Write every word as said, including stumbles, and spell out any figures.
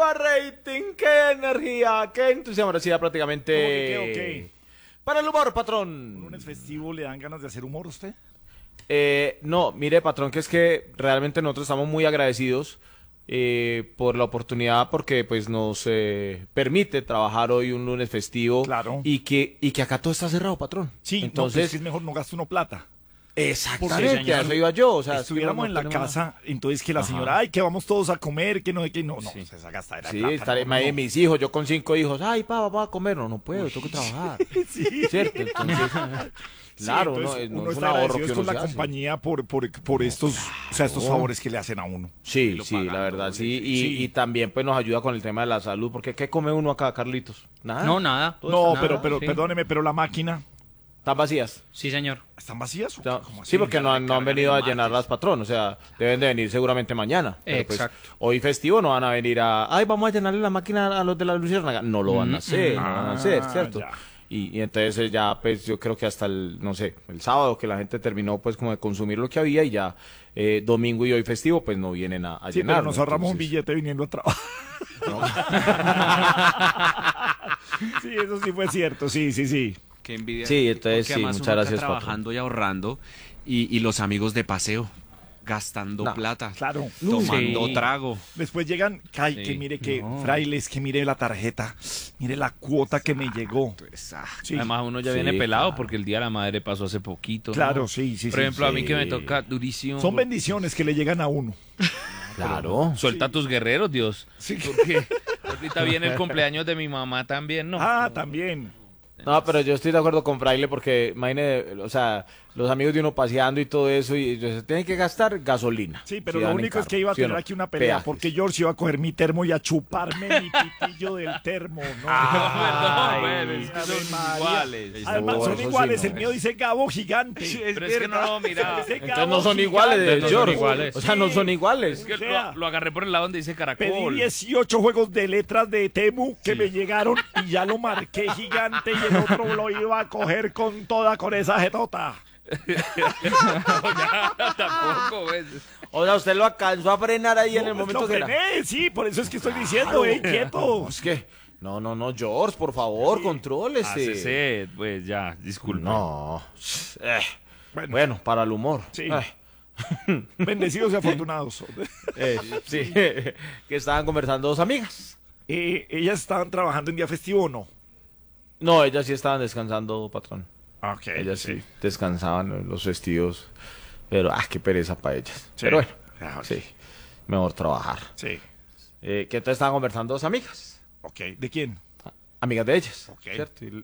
arriba rating! ¡Qué energía! ¡Qué entusiasmo! Ahora sí, ya prácticamente... ¿Cómo que qué, ok? Para el humor, ¿Un patrón. lunes festivo le dan ganas de hacer humor a usted? Eh, no, mire, patrón, que es que realmente nosotros estamos muy agradecidos eh, por la oportunidad, porque pues nos eh, permite trabajar hoy un lunes festivo. Claro. Y que, y que acá todo está cerrado, patrón. Sí, entonces no, pues es mejor no gaste uno plata. Exactamente, a eso iba yo. O sea, estuviéramos es que no, en no la casa, nada. entonces que la Ajá. señora, ay, que vamos todos a comer, que no sé qué, no, no, Sí. pues esa gastadera Sí, de plata, estaré, no, no. mis hijos, yo con cinco hijos, ay, pa, vamos a comer, no, no puedo, tengo que trabajar. Sí. ¿Cierto? Entonces, Sí, claro, entonces, no, no uno es un está ahorro agradecido que con uno la se hace. compañía por, por, por estos, o sea, estos Claro. favores que le hacen a uno. Sí, lo sí, pagan, la verdad, ¿no? sí. Y, Sí. y también pues nos ayuda con el tema de la salud, porque ¿qué come uno acá, Carlitos? Nada. No, nada. Todo No, está pero, nada, pero, sí. perdóneme, pero la máquina, Están vacías. Sí, señor. ¿están vacías? o O sea, cómo así? sí, porque no, han- no han Cargan venido a el martes. llenarlas, patrón. O sea, deben de venir seguramente mañana. Pero, pues, Exacto. hoy festivo no van a venir a, ay, vamos a llenarle la máquina a los de la Luciérnaga. No lo van a hacer, no lo van a hacer, Ah, ¿cierto? ya. Y, y entonces eh, ya, pues yo creo que hasta el, no sé, el sábado que la gente terminó pues como de consumir lo que había y ya eh, domingo y hoy festivo pues no vienen a, a Sí, llenar. pero nos ahorramos un billete viniendo a trabajar. Sí, eso sí fue cierto, sí, sí, sí. Qué envidia. Sí, entonces Porque sí, además muchas uno acá gracias, patrón. trabajando y ahorrando y, y los amigos de paseo gastando No, plata, Claro. tomando Sí. trago. Después llegan, ay, Sí. que mire que, No. frailes, que mire la tarjeta, mire la cuota que me llegó. Exacto. Sí. Además uno ya Sí, viene pelado claro. porque el Día de la Madre pasó hace poquito. ¿no? Claro, sí, sí, Por sí. ejemplo, a mí sí. que me toca durísimo. Son bendiciones que le llegan a uno. Claro. Suelta a tus guerreros, Dios. Sí. Porque ahorita viene el cumpleaños de mi mamá también, ¿no? Ah, también. No, pero yo estoy de acuerdo con Fraile porque, imagínate, o sea, los amigos de uno paseando y todo eso, y se tienen que gastar gasolina. Sí, pero Si lo van en único es carro, que iba a ¿sí o tener no? aquí una pelea, Peajes. porque George iba a coger mi termo y a chuparme mi pitillo del termo. No, Ah, Ay, perdón, bueno, es que Ave son María. iguales. Además, No, son eso sí iguales. no. El mío dice Gabo gigante. Pero es que no lo miraba. Ese Entonces Gabo no son gigante. iguales de No son George. iguales. O sea, no son iguales. Es que O sea, lo, lo agarré por el lado donde dice Pedí caracol. dieciocho juegos de letras de Temu que me llegaron y ya lo marqué gigante y el otro lo iba a coger con toda con esa jetota. Tampoco, ¿ves? O sea, usted lo alcanzó a frenar ahí en No, el pues momento lo que era. frené, sí, por eso es que estoy diciendo, eh, quieto. Es que, no, no, no, George, por favor, contrólese. Hácese, pues ya, disculpe. No. Eh, Bueno, Bueno, para el humor. Sí. Eh, bendecidos y afortunados. eh, sí, que estaban conversando dos amigas. Eh, ¿Ellas estaban trabajando en día festivo o no? No, ellas sí estaban descansando, patrón. Ok. Ellas sí descansaban en los festivos. Pero, ah, qué pereza para ellas. Sí. Pero bueno, Ah, ok. sí, mejor trabajar. Sí. Eh, que entonces estaban conversando dos amigas. Ok. ¿De quién? Amigas de ellas. Ok. ¿Cierto? Y